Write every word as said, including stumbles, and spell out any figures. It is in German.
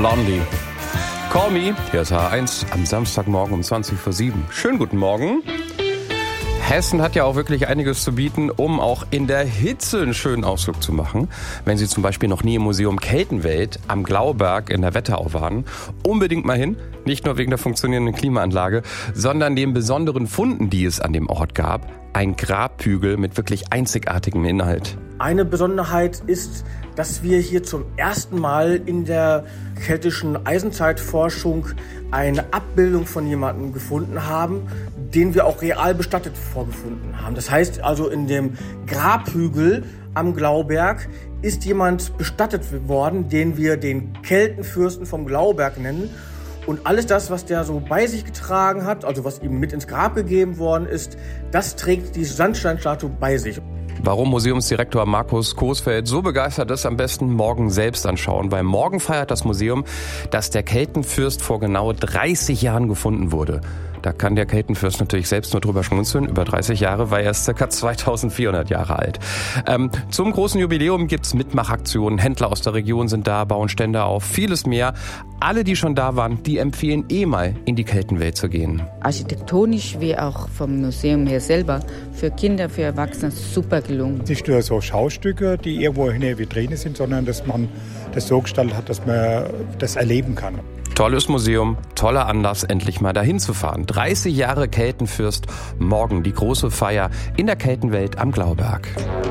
Blondie. Call me, hier ist H eins am Samstagmorgen um zwanzig vor sieben. Schönen guten Morgen. Hessen hat ja auch wirklich einiges zu bieten, um auch in der Hitze einen schönen Ausflug zu machen. Wenn Sie zum Beispiel noch nie im Museum Keltenwelt am Glauberg in der Wetterau waren, unbedingt mal hin. Nicht nur wegen der funktionierenden Klimaanlage, sondern den besonderen Funden, die es an dem Ort gab. Ein Grabhügel mit wirklich einzigartigem Inhalt. Eine Besonderheit ist, dass wir hier zum ersten Mal in der keltischen Eisenzeitforschung eine Abbildung von jemandem gefunden haben, den wir auch real bestattet vorgefunden haben. Das heißt also, in dem Grabhügel am Glauberg ist jemand bestattet worden, den wir den Keltenfürsten vom Glauberg nennen. Und alles das, was der so bei sich getragen hat, also was ihm mit ins Grab gegeben worden ist, das trägt die Sandsteinstatue bei sich. Warum Museumsdirektor Markus Coesfeld so begeistert ist, am besten morgen selbst anschauen. Weil morgen feiert das Museum, dass der Keltenfürst vor genau dreißig Jahren gefunden wurde. Da kann der Keltenfürst natürlich selbst nur drüber schmunzeln. Über dreißig Jahre, weil er ist ca. zweitausendvierhundert Jahre alt. Ähm, zum großen Jubiläum gibt's Mitmachaktionen. Händler aus der Region sind da, bauen Stände auf, vieles mehr. Alle, die schon da waren, die empfehlen eh mal in die Keltenwelt zu gehen. Architektonisch wie auch vom Museum her selber, für Kinder, für Erwachsene super gelungen. Nicht nur so Schaustücke, die irgendwo in der Vitrine sind, sondern dass man das so gestaltet hat, dass man das erleben kann. Tolles Museum, toller Anlass, endlich mal dahin zu fahren. dreißig Jahre Keltenfürst, morgen die große Feier in der Keltenwelt am Glauberg.